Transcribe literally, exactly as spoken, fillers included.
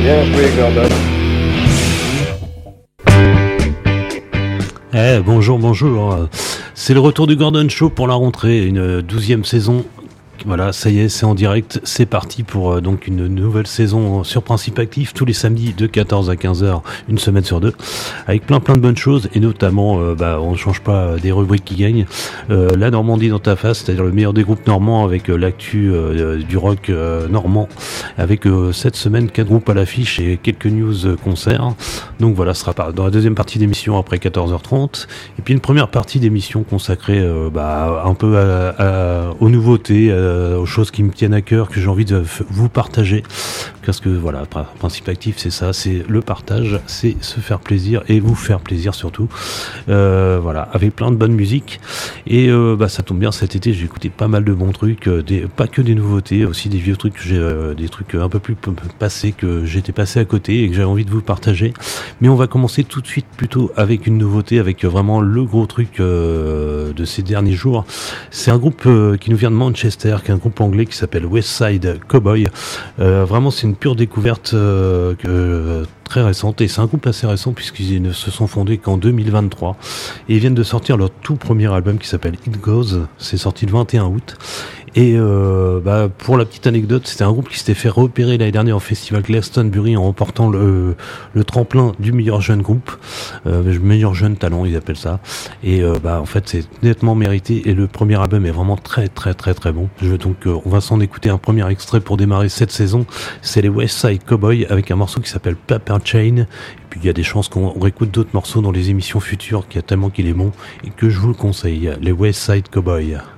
Bien joué, Gordon. Eh, bonjour, bonjour. C'est le retour du Gordon Show pour la rentrée, une douzième saison. Voilà, ça y est, c'est en direct, c'est parti pour euh, donc une nouvelle saison sur Principe Actif, tous les samedis de quatorze à quinze heures, une semaine sur deux, avec plein plein de bonnes choses, et notamment, euh, bah, on ne change pas des rubriques qui gagnent, euh, la Normandie dans ta face, c'est-à-dire le meilleur des groupes normands, avec euh, l'actu euh, du rock euh, normand, avec euh, cette semaine quatre groupes à l'affiche et quelques news euh, concerts. Donc voilà, ce sera dans la deuxième partie d'émission après quatorze heures trente, et puis une première partie d'émission consacrée euh, bah, un peu à, à, aux nouveautés, à, aux choses qui me tiennent à cœur, que j'ai envie de vous partager, parce que voilà, Principe Actif, c'est ça, c'est le partage, c'est se faire plaisir et vous faire plaisir surtout, euh, voilà, avec plein de bonne musique. Et euh, bah ça tombe bien, cet été j'ai écouté pas mal de bons trucs, euh, des, pas que des nouveautés, aussi des vieux trucs que j'ai, euh, des trucs un peu plus p- passés que j'étais passé à côté et que j'avais envie de vous partager. Mais on va commencer tout de suite plutôt avec une nouveauté, avec vraiment le gros truc euh, de ces derniers jours. C'est un groupe euh, qui nous vient de Manchester, qui est un groupe anglais qui s'appelle West Side Cowboy. Euh, vraiment, c'est une pure découverte euh, que, très récente, et c'est un groupe assez récent puisqu'ils ne se sont fondés qu'en deux mille vingt-trois, et ils viennent de sortir leur tout premier album qui s'appelle It Goes. C'est sorti le vingt et un août. Et euh, bah, pour la petite anecdote, c'était un groupe qui s'était fait repérer l'année dernière au festival Glastonbury en remportant le, le tremplin du meilleur jeune groupe, euh, meilleur jeune talent ils appellent ça. Et euh, bah en fait c'est nettement mérité, et le premier album est vraiment très très très très bon. Je veux donc euh, on va s'en écouter un premier extrait pour démarrer cette saison. C'est les West Side Cowboy avec un morceau qui s'appelle Paper Chain. Et puis il y a des chances qu'on réécoute d'autres morceaux dans les émissions futures, qui a tellement qu'il est bon et que je vous le conseille. Les West Side Cowboy.